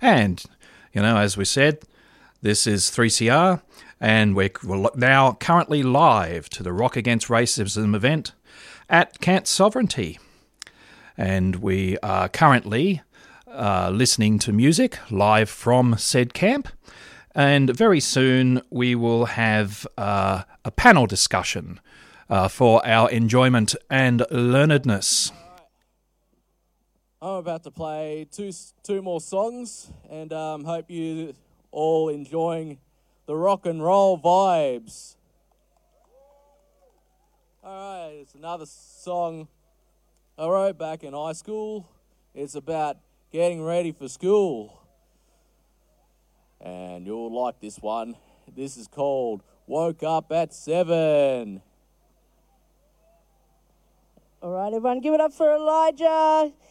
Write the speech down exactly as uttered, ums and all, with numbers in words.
And, you know, as we said, this is three C R, and we're now currently live to the Rock Against Racism event at Kant Sovereignty. And we are currently uh, listening to music live from said camp. And very soon we will have uh, a panel discussion uh, for our enjoyment and learnedness. I'm about to play two two more songs, and um, hope you all enjoying the rock and roll vibes. All right, it's another song I wrote back in high school. It's about getting ready for school. And you'll like this one. This is called Woke Up at Seven. All right, everyone, give it up for Elijah.